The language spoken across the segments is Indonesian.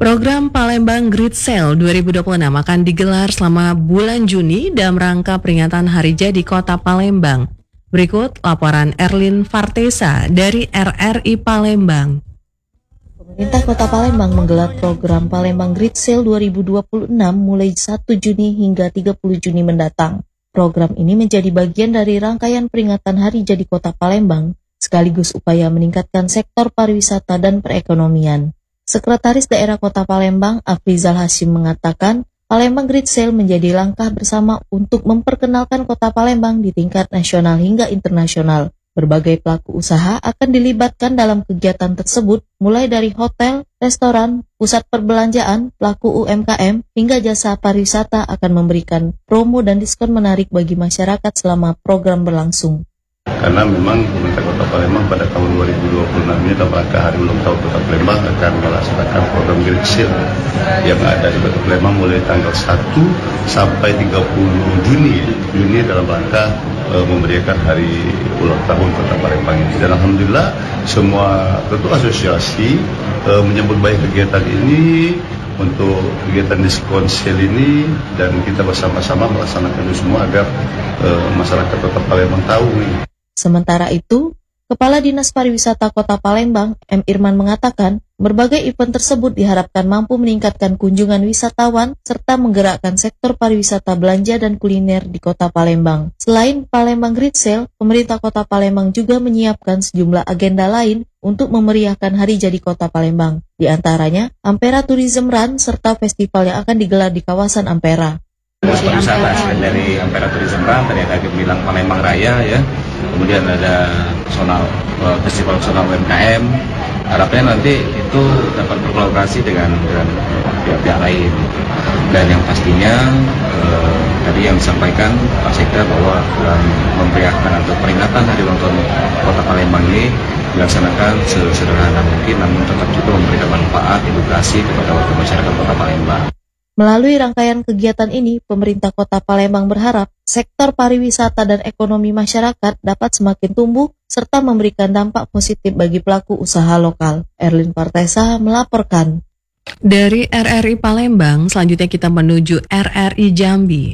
Program Palembang Great Sale 2026 akan digelar selama bulan Juni dalam rangka peringatan Hari Jadi Kota Palembang. Berikut laporan Erlin Fartesa dari RRI Palembang. Pemerintah Kota Palembang menggelar program Palembang Great Sale 2026 mulai 1 Juni hingga 30 Juni mendatang. Program ini menjadi bagian dari rangkaian peringatan Hari Jadi Kota Palembang, sekaligus upaya meningkatkan sektor pariwisata dan perekonomian. Sekretaris Daerah Kota Palembang, Afrizal Hashim mengatakan, Palembang Great Sale menjadi langkah bersama untuk memperkenalkan Kota Palembang di tingkat nasional hingga internasional. Berbagai pelaku usaha akan dilibatkan dalam kegiatan tersebut, mulai dari hotel, restoran, pusat perbelanjaan, pelaku UMKM, hingga jasa pariwisata akan memberikan promo dan diskon menarik bagi masyarakat selama program berlangsung. Karena memang pemerintah Kota Palembang pada tahun 2026 ini dalam rangka Hari Ulang Tahun Kota Palembang akan melaksanakan program Great Sale yang ada di Kota Palembang mulai tanggal 1 sampai 30 Juni dalam rangka memeriahkan Hari Ulang Tahun Kota Palembang ini. Dan alhamdulillah semua tentu asosiasi menyambut baik kegiatan ini untuk kegiatan diskon sale ini, dan kita bersama-sama melaksanakan itu semua agar masyarakat Kota Palembang tahu ini. Sementara itu, Kepala Dinas Pariwisata Kota Palembang, M. Irman mengatakan, berbagai event tersebut diharapkan mampu meningkatkan kunjungan wisatawan serta menggerakkan sektor pariwisata belanja dan kuliner di Kota Palembang. Selain Palembang Great Sale, pemerintah Kota Palembang juga menyiapkan sejumlah agenda lain untuk memeriahkan Hari Jadi Kota Palembang. Di antaranya, Ampera Tourism Run serta festival yang akan digelar di kawasan Ampera. Wisata selain dari Ampera Tourism Run, tadi ada bilang Palembang Raya ya. Kemudian ada festival personal UMKM. Harapnya nanti itu dapat berkolaborasi dengan pihak-pihak lain. Dan yang pastinya tadi yang disampaikan Pak Sekda bahwa dalam memeriahkan atau peringatan Hari Ulang Tahun Kota Palembang ini dilaksanakan sesederhana mungkin, namun tetap juga memberikan manfaat edukasi kepada warga masyarakat Kota Palembang. Melalui rangkaian kegiatan ini, pemerintah Kota Palembang berharap sektor pariwisata dan ekonomi masyarakat dapat semakin tumbuh serta memberikan dampak positif bagi pelaku usaha lokal. Erlin Fartesa melaporkan. Dari RRI Palembang, selanjutnya kita menuju RRI Jambi.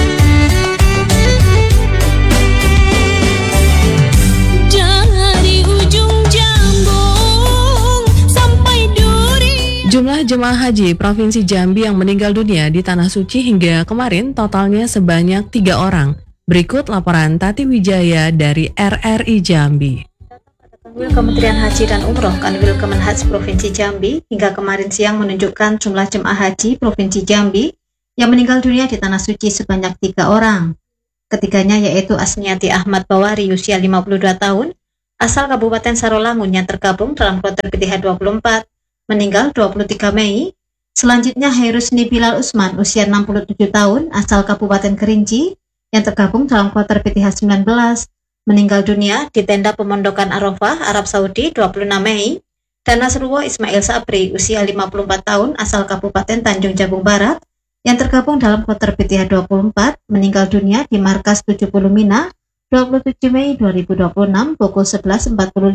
Jumlah jemaah haji Provinsi Jambi yang meninggal dunia di Tanah Suci hingga kemarin totalnya sebanyak 3 orang. Berikut laporan Tati Wijaya dari RRI Jambi. Kanwil Kementerian Haji dan Umroh Kanwil Kemenhaj Provinsi Jambi hingga kemarin siang menunjukkan jumlah jemaah haji Provinsi Jambi yang meninggal dunia di Tanah Suci sebanyak 3 orang. Ketiganya yaitu Asmiati Ahmad Bawari usia 52 tahun, asal Kabupaten Sarolangun yang tergabung dalam kloter PTH 24, meninggal 23 Mei. Selanjutnya Hairusni Bilal Usman usia 67 tahun asal Kabupaten Kerinci yang tergabung dalam kloter PTH 19, meninggal dunia di tenda pemondokan Arafah, Arab Saudi 26 Mei. Dan Nasrullah Ismail Sabri usia 54 tahun asal Kabupaten Tanjung Jabung Barat yang tergabung dalam kloter PTH 24, meninggal dunia di Markas 70 Mina 27 Mei 2026 pukul 11.45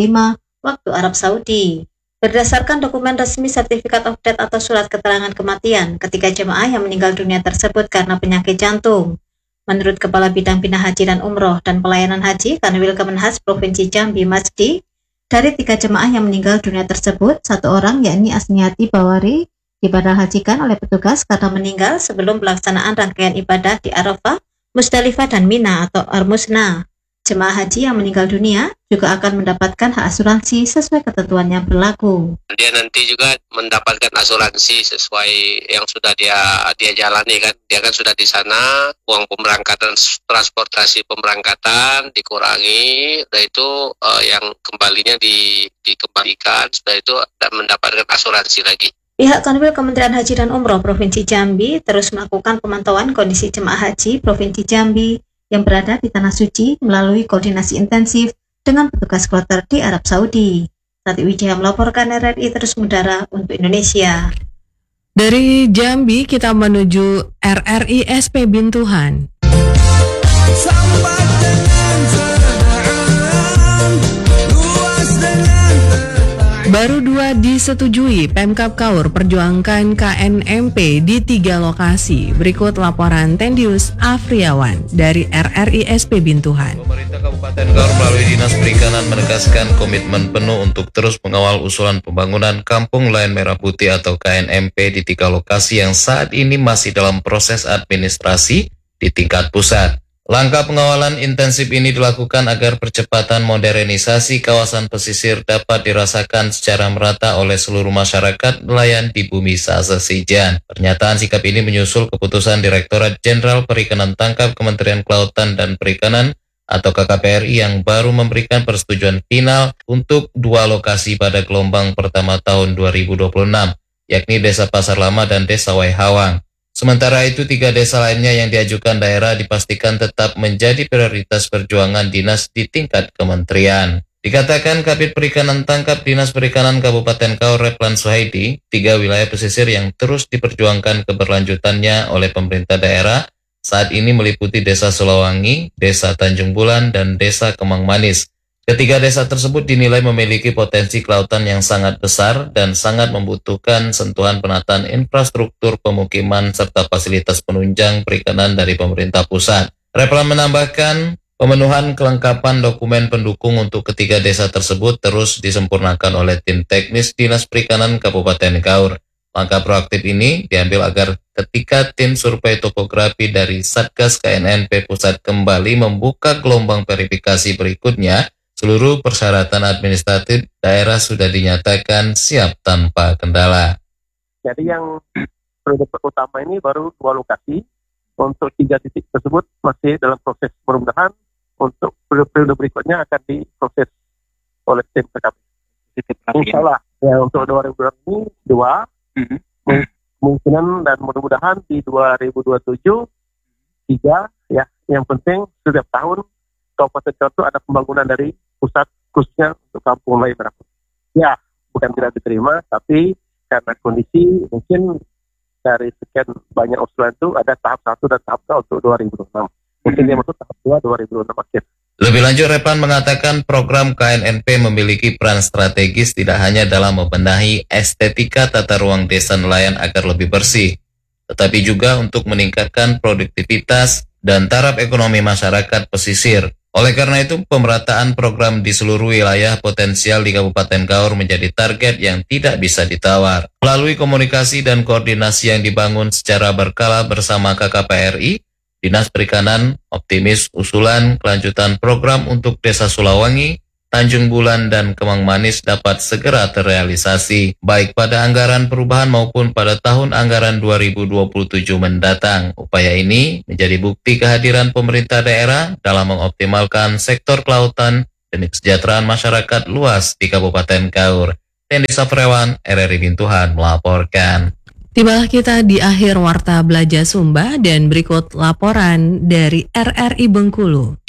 waktu Arab Saudi. Berdasarkan dokumen resmi sertifikat of death atau surat keterangan kematian, ketiga jemaah yang meninggal dunia tersebut karena penyakit jantung. Menurut Kepala Bidang Bina Haji dan Umroh dan Pelayanan Haji Kanwil Kemenhaj Provinsi Jambi Masdi, dari 3 jemaah yang meninggal dunia tersebut, 1 orang yakni Asmiati Bawari dibadalhajikan oleh petugas karena meninggal sebelum pelaksanaan rangkaian ibadah di Arafah, Musdalifah dan Mina atau Armusna. Jemaah haji yang meninggal dunia juga akan mendapatkan hak asuransi sesuai ketentuan yang berlaku. Dia nanti juga mendapatkan asuransi sesuai yang sudah dia jalani kan. Dia kan sudah di sana, uang pemberangkatan, transportasi pemberangkatan dikurangi, udah itu yang kembalinya dikembalikan, sudah itu dan mendapatkan asuransi lagi. Pihak Kanwil Kementerian Haji dan Umroh Provinsi Jambi terus melakukan pemantauan kondisi jemaah haji Provinsi Jambi yang berada di Tanah Suci melalui koordinasi intensif dengan petugas kloter di Arab Saudi. Tati Wijaya melaporkan RRI terus mengudara untuk Indonesia. Dari Jambi kita menuju RRI SP Bintuhan. Baru 2 disetujui, Pemkab Kaur perjuangkan KNMP di 3 lokasi. Berikut laporan Tendius Afriawan dari RRISP Bintuhan. Pemerintah Kabupaten Kaur melalui Dinas Perikanan menegaskan komitmen penuh untuk terus mengawal usulan pembangunan Kampung Nelayan Merah Putih atau KNMP di 3 lokasi yang saat ini masih dalam proses administrasi di tingkat pusat. Langkah pengawalan intensif ini dilakukan agar percepatan modernisasi kawasan pesisir dapat dirasakan secara merata oleh seluruh masyarakat nelayan di bumi Sasasijan. Pernyataan sikap ini menyusul keputusan Direktorat Jenderal Perikanan Tangkap Kementerian Kelautan dan Perikanan atau KKPRI yang baru memberikan persetujuan final untuk 2 lokasi pada gelombang pertama tahun 2026, yakni Desa Pasar Lama dan Desa Waihawang. Sementara itu 3 desa lainnya yang diajukan daerah dipastikan tetap menjadi prioritas perjuangan dinas di tingkat kementerian. Dikatakan Kabid Perikanan Tangkap Dinas Perikanan Kabupaten Kaur Replan Suhaidi, 3 wilayah pesisir yang terus diperjuangkan keberlanjutannya oleh pemerintah daerah saat ini meliputi Desa Sulawangi, Desa Tanjung Bulan, dan Desa Kemang Manis. Ketiga desa tersebut dinilai memiliki potensi kelautan yang sangat besar dan sangat membutuhkan sentuhan penataan infrastruktur pemukiman serta fasilitas penunjang perikanan dari pemerintah pusat. Replan menambahkan, pemenuhan kelengkapan dokumen pendukung untuk ketiga desa tersebut terus disempurnakan oleh tim teknis Dinas Perikanan Kabupaten Kaur. Langkah proaktif ini diambil agar ketika tim survei topografi dari Satgas KNNP Pusat kembali membuka gelombang verifikasi berikutnya, seluruh persyaratan administratif daerah sudah dinyatakan siap tanpa kendala. Jadi yang prioritas utama ini baru 2 lokasi. Untuk 3 titik tersebut masih dalam proses, mudah-mudahan untuk periode berikutnya akan diproses oleh tim TKP. Insya Allah ya, untuk 2020 ini 2, kemungkinan dan mudah-mudahan di 2027 3 ya. Yang penting setiap tahun Kabupaten Kaur itu ada pembangunan dari pusat khususnya untuk Kampung Nelayan Merah Putih. Ya, bukan tidak diterima, tapi karena kondisi mungkin dari sekian banyak usulan itu ada tahap 1 dan tahap 2 untuk 2026. Mungkin dia masuk tahap 2 2026 akhir. Lebih lanjut, Replan mengatakan program KNNP memiliki peran strategis tidak hanya dalam membenahi estetika tata ruang desa nelayan agar lebih bersih, tetapi juga untuk meningkatkan produktivitas dan taraf ekonomi masyarakat pesisir. Oleh karena itu, pemerataan program di seluruh wilayah potensial di Kabupaten Kaur menjadi target yang tidak bisa ditawar. Melalui komunikasi dan koordinasi yang dibangun secara berkala bersama KKPRI, Dinas Perikanan optimis usulan kelanjutan program untuk Desa Sulawangi, Tanjung Bulan, dan Kemang Manis dapat segera terrealisasi, baik pada anggaran perubahan maupun pada tahun anggaran 2027 mendatang. Upaya ini menjadi bukti kehadiran pemerintah daerah dalam mengoptimalkan sektor kelautan demi kesejahteraan masyarakat luas di Kabupaten Kaur. Tendius Afriawan, RRI Bintuhan melaporkan. Tibalah kita di akhir Warta Belajar Sumba dan berikut laporan dari RRI Bengkulu.